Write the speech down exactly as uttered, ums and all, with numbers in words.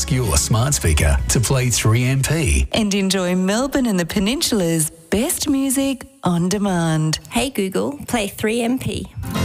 ask your smart speaker to play three M P. And enjoy Melbourne and the Peninsula's best music on demand. Hey Google, play three M P.